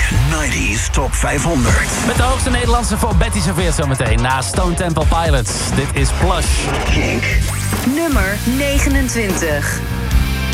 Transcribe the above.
90s Top 500. Met de hoogste Nederlandse voor Betty serveert zometeen. Na Stone Temple Pilots. Dit is Plush. Kink. Nummer 29.